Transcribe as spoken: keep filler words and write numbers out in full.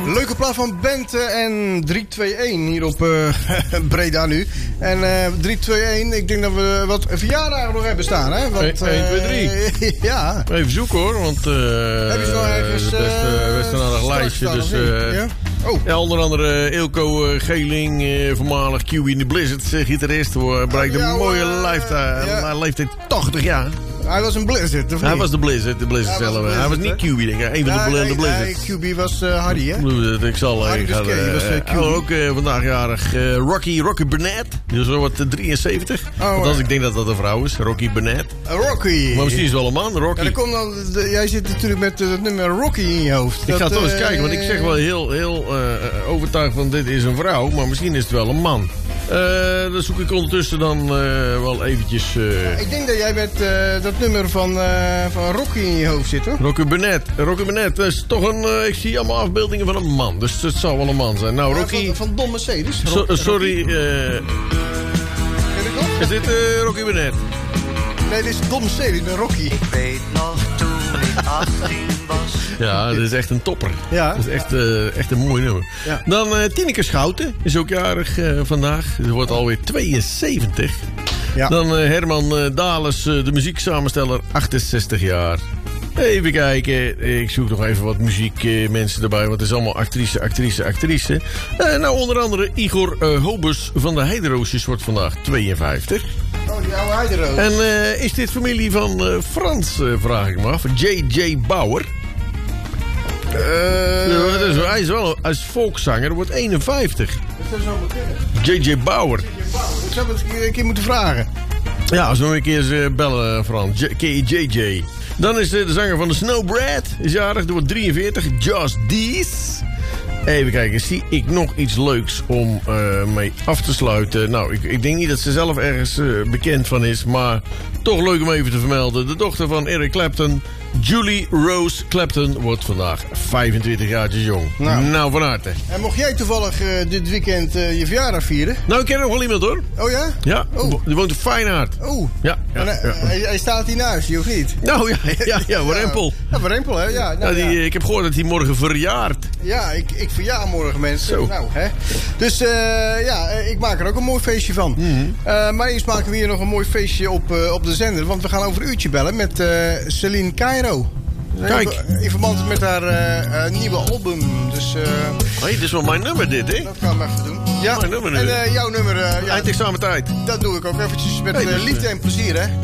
Leuke plaat van Bente en drie twee een hier op uh, Breda nu. En uh, drie twee een, ik denk dat we wat verjaardagen nog hebben staan, hè? Want, één, twee, drie. Ja. Even zoeken hoor, want uh, heb je nog ergens het beste, beste naar een lijstje. Dus, uh, ja? Oh. Ja, onder andere Ilko uh, Geeling, uh, voormalig Q in the Blizzard, uh, gitarist, uh, bereikt een mooie uh, leeftijd, ja. leeftijd tachtig jaar. Hij was een Blizzard, of niet? Hij was de Blizzard, de Blizzard hij zelf. Was Blizzard, hij was niet Q B, denk ik. Een van ja, de, nee, de Blizzards. Nee, Q B was uh, Harry, hè? Ik zal... Harry ik ga, uh, was, uh, Q B. uh, ook uh, vandaag jarig uh, Rocky, Rocky Burnett. Die is wel wat uh, drieënzeventig. Oh, Althans, uh, ik denk dat dat een vrouw is. Rocky Burnett. Uh, Rocky. Maar misschien is het wel een man, Rocky. Ja, dan komt dan, de, jij zit natuurlijk met uh, het nummer Rocky in je hoofd. Ik dat, ga toch eens uh, kijken, want ik zeg wel heel, heel uh, overtuigd van dit is een vrouw. Maar misschien is het wel een man. Uh, dan zoek ik ondertussen dan uh, wel eventjes... Uh, ik denk dat jij met uh, dat nummer van, uh, van Rocky in je hoofd zit, hoor. Rocky Burnett. Rocky Burnett, dat is toch een... Uh, ik zie allemaal afbeeldingen van een man. Dus het zou wel een man zijn. Nou, Rocky... Uh, van, van Don Mercedes. So, uh, sorry, uh, is dit uh, Rocky Burnett? Nee, dit is Don Mercedes met Rocky. Ik weet nog toen ik achttien was. Ja, dat is echt een topper. Ja. Dat is echt, uh, echt een mooi nummer. Ja. Dan uh, Tineke Schouten is ook jarig uh, vandaag. Ze wordt alweer tweeënzeventig. Ja. Dan uh, Herman uh, Dales, uh, de muzieksamensteller, achtenzestig jaar. Even kijken, ik zoek nog even wat muziekmensen uh, erbij, want het is allemaal actrice, actrice, actrice. Uh, nou, onder andere Igor uh, Hobus van de Heideroosjes wordt vandaag tweeënvijftig. Oh, die oude Heideroos. En uh, is dit familie van uh, Frans, uh, vraag ik me af. J J Bauer. Uh, ja, dat is, hij is wel hij is volkszanger, wordt eenenvijftig. Dat is zo bekend. J J Bauer. Ik zou het een keer moeten vragen. Ja, als we nog een keer eens uh, bellen, Frans. J J. Dan is uh, de zanger van de Snowbread. Is jarig, die wordt drieënveertig. Just Dees. Even kijken, zie ik nog iets leuks om uh, mee af te sluiten? Nou, ik, ik denk niet dat ze zelf ergens uh, bekend van is, maar toch leuk om even te vermelden. De dochter van Eric Clapton, Julie Rose Clapton, wordt vandaag vijfentwintig jaartjes jong. Nou, nou van harte. En mocht jij toevallig uh, dit weekend uh, je verjaardag vieren? Nou, ik ken nog wel iemand hoor. Oh ja? Ja, oh. Die woont in Feyenoord. Oh. Ja, ja, en, uh, ja. Hij, hij staat hier naast je, of niet? Nou ja, ja, ja, Warempel. Ja, Warempel, hè? Ja, nou, nou, die, ja. Ik heb gehoord dat hij morgen verjaart. Ja, ik, ik verjaar morgen, mensen. Zo. Nou, hè. Dus uh, ja, ik maak er ook een mooi feestje van. Mm-hmm. uh, maar eerst maken we hier nog een mooi feestje op, uh, op de zender. Want we gaan over een uurtje bellen met uh, Celine Cairo. Kijk. In, in verband met haar uh, uh, nieuwe album. Dus, uh, hey, dit is wel mijn nummer dit, hè? dat gaan we even doen. Ja, mijn nummer nu. En uh, jouw nummer... Uh, ja, Eindexamentijd. dat doe ik ook eventjes met hey, dus, uh, liefde en plezier, hè?